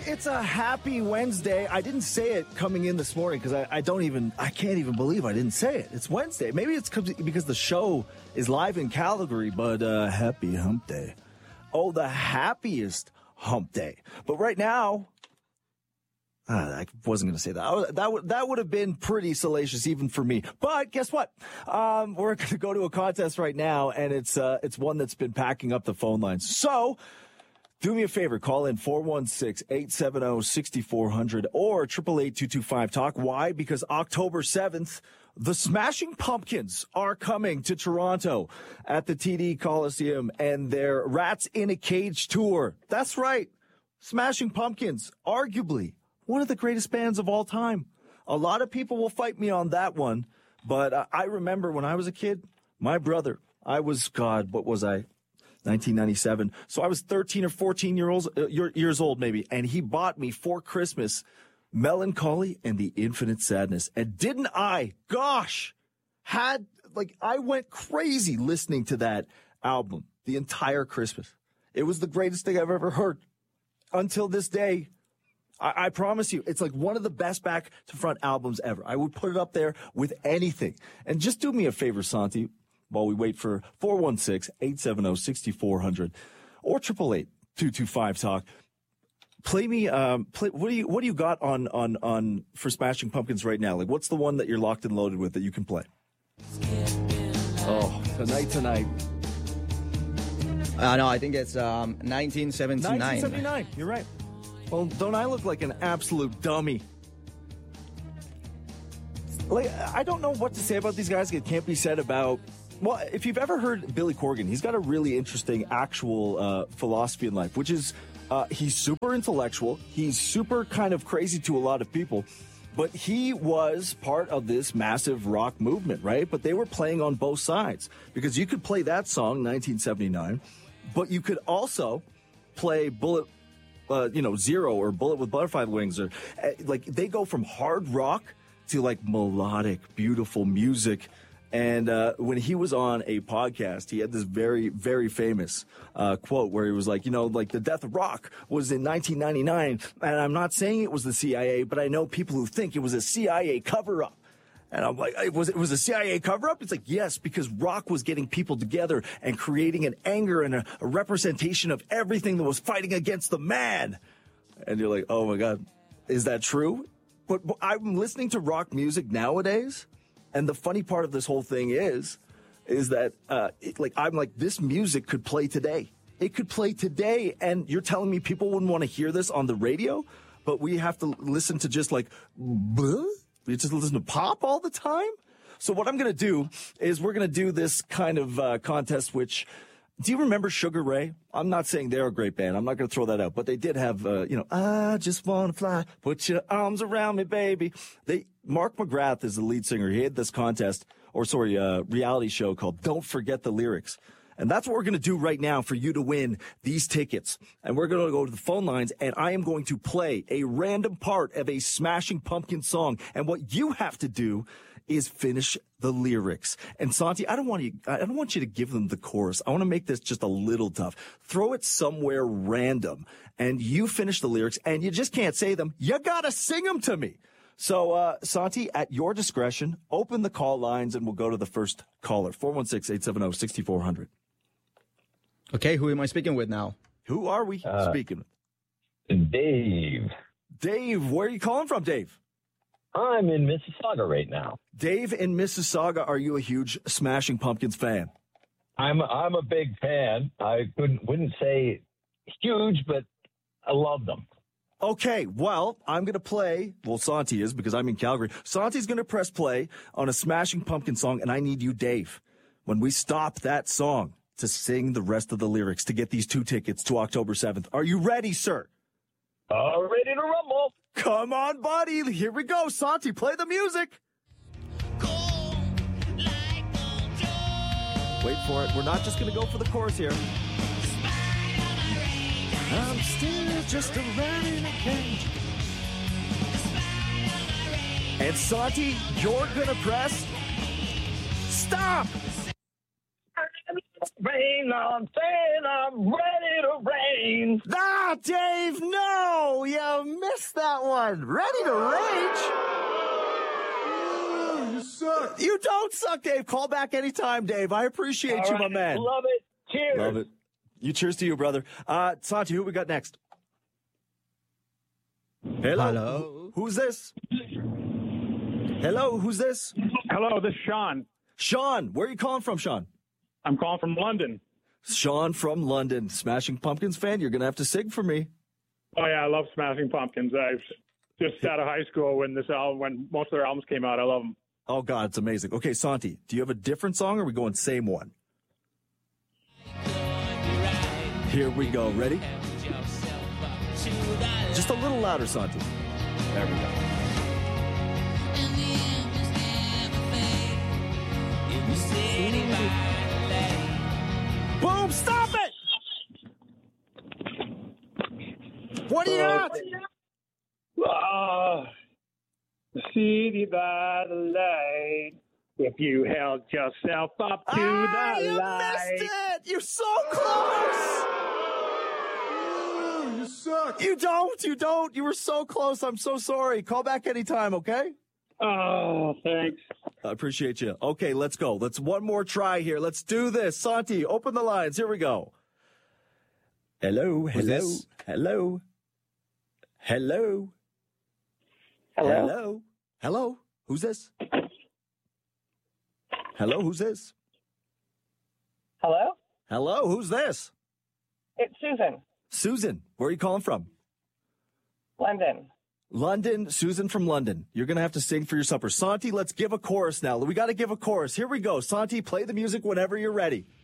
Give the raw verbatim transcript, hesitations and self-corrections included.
it's a happy Wednesday. I didn't say it coming in this morning because I, I don't even, I can't even believe I didn't say it. It's Wednesday. Maybe it's because the show is live in Calgary, but uh, happy hump day. Oh, the happiest hump day. But right now, uh, I wasn't going to say that. I, that, would, that would have been pretty salacious even for me. But guess what? Um, we're going to go to a contest right now, and it's uh, it's one that's been packing up the phone lines. So do me a favor. Call in four one six, eight seven zero, six four zero zero or eight eight eight, two two five, talk. Why? Because October seventh, the Smashing Pumpkins are coming to Toronto at the T D Coliseum, and their Rats in a Cage tour. That's right. Smashing Pumpkins, arguably one of the greatest bands of all time. A lot of people will fight me on that one, but uh, I remember when I was a kid, my brother, I was, God, what was I? nineteen ninety-seven. So I was thirteen or fourteen year olds, uh, years old maybe, and he bought me for Christmas Melancholy and the Infinite Sadness. And didn't I, gosh, had, like, I went crazy listening to that album the entire Christmas. It was the greatest thing I've ever heard. Until this day, I, I promise you, it's like one of the best back to front albums ever. I would put it up there with anything. And just do me a favor, Santi, while we wait for four one six, eight seven zero, six four zero zero or eight eight eight, two two five, talk. Play me, um, play, what do you, what do you got on, on, on for Smashing Pumpkins right now? Like, what's the one that you're locked and loaded with that you can play? Oh, Tonight Tonight. Uh, no, I think it's um, nineteen seventy-nine. nineteen seventy-nine, you're right. Well, don't I look like an absolute dummy? Like, I don't know what to say about these guys. It can't be said about, well, if you've ever heard Billy Corgan, he's got a really interesting actual uh, philosophy in life, which is uh, he's super intellectual. He's super kind of crazy to a lot of people, but he was part of this massive rock movement, right? But they were playing on both sides because you could play that song, nineteen seventy-nine, but you could also play Bullet, uh, you know, Zero or Bullet with Butterfly Wings, or uh, like they go from hard rock to like melodic, beautiful music. And uh, when he was on a podcast, he had this very, very famous uh, quote where he was like, you know, like the death of rock was in nineteen ninety-nine. And I'm not saying it was the C I A, but I know people who think it was a C I A cover up. And I'm like, it was, it was a C I A cover up? It's like, yes, because rock was getting people together and creating an anger and a, a representation of everything that was fighting against the man. And you're like, oh my God, is that true? But I'm listening to rock music nowadays, and the funny part of this whole thing is, is that, uh, it, like, I'm like, this music could play today. It could play today, and you're telling me people wouldn't want to hear this on the radio, but we have to listen to just like, bleh? We just listen to pop all the time? So what I'm going to do is we're going to do this kind of uh, contest, which, do you remember Sugar Ray? I'm not saying they're a great band. I'm not going to throw that out. But they did have, uh, you know, I just want to fly. Put your arms around me, baby. They Mark McGrath is the lead singer. He had this contest, or sorry, uh, reality show called Don't Forget the Lyrics. And that's what we're going to do right now for you to win these tickets. And we're going to go to the phone lines, and I am going to play a random part of a Smashing Pumpkin song. And what you have to do is finish the lyrics. And Santi, I don't want you, I don't want you to give them the chorus. I want to make this just a little tough. Throw it somewhere random, and you finish the lyrics, and you just can't say them. You got to sing them to me. So, uh, Santi, at your discretion, open the call lines, and we'll go to the first caller, four one six, eight seven zero, six four zero zero. Okay, who am I speaking with now? Who are we uh, speaking with? Dave. Dave, where are you calling from, Dave? I'm in Mississauga right now. Dave in Mississauga, are you a huge Smashing Pumpkins fan? I'm I'm a big fan. I couldn't wouldn't say huge, but I love them. Okay, well, I'm going to play, well, Santi is, because I'm in Calgary. Santi's going to press play on a Smashing Pumpkin song, and I need you, Dave, when we stop that song, to sing the rest of the lyrics to get these two tickets to October seventh. Are you ready, sir? Uh, ready to rumble. Come on, buddy. Here we go. Santi, play the music. Wait for it. We're not just going to go for the chorus here. I'm still just a rat in a cage. And Santi, you're going to press stop. Rain, I'm saying I'm ready to rain. Ah, Dave, no! You missed that one. Ready to rage? You suck. You don't suck, Dave. Call back anytime, Dave. I appreciate All you, my right. man. Love it. Cheers. Love it. You cheers to you, brother. Uh, Santi, who we got next? Hello. Hello. Who's this? Hello, who's this? Hello, this is Sean. Sean, where are you calling from, Sean? I'm calling from London. Sean from London, Smashing Pumpkins fan. You're going to have to sing for me. Oh yeah, I love Smashing Pumpkins. I was just out of high school when this album, when most of their albums came out. I love them. Oh, God, it's amazing. Okay, Santi, do you have a different song or are we going same one? Here we go. Ready? Just a little louder, Santi. There we go. Boom! Stop it! What do you got? Ah, the city by the light. If you held yourself up to Ah, the you light. missed it! You're so close! You suck. You don't! You don't! You were so close. I'm so sorry. Call back anytime, okay? Oh, thanks. I appreciate you. Okay, let's go. Let's one more try here. Let's do this. Santi, open the lines. Here we go. Hello, hello, this? hello, hello, Hello? hello, hello. Who's this? Hello, who's this? Hello? Hello, who's this? It's Susan. Susan, where are you calling from? London. London, Susan from London. You're going to have to sing for your supper. Santi, let's give a chorus now. We got to give a chorus. Here we go. Santi, play the music whenever you're ready.